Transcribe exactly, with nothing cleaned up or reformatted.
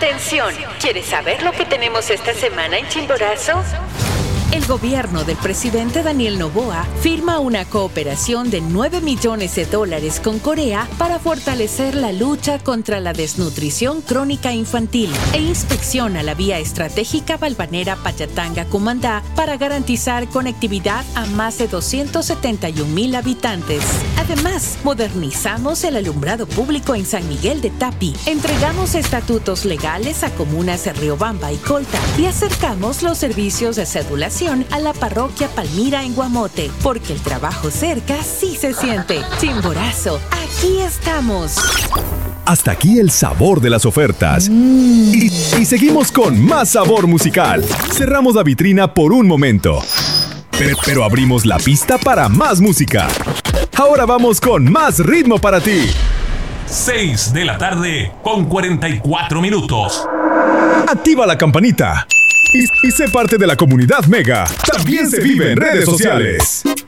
Atención, ¿quieres saber lo que tenemos esta semana en Chimborazo? El gobierno del presidente Daniel Noboa firma una cooperación de nueve millones de dólares con Corea para fortalecer la lucha contra la desnutrición crónica infantil e inspecciona la vía estratégica Balvanera-Payatanga-Cumandá para garantizar conectividad a más de doscientos setenta y un mil habitantes. Además, modernizamos el alumbrado público en San Miguel de Tapi, entregamos estatutos legales a comunas de Riobamba y Colta y acercamos los servicios de cedulación a la parroquia Palmira en Guamote, porque el trabajo cerca sí se siente. Chimborazo, aquí estamos. Hasta aquí el sabor de las ofertas. Mm. Y, y seguimos con más sabor musical. Cerramos la vitrina por un momento, pero, pero abrimos la pista para más música. Ahora vamos con más ritmo para ti. seis de la tarde con cuarenta y cuatro minutos. Activa la campanita y, y sé parte de la comunidad Mega. También se vive en redes sociales.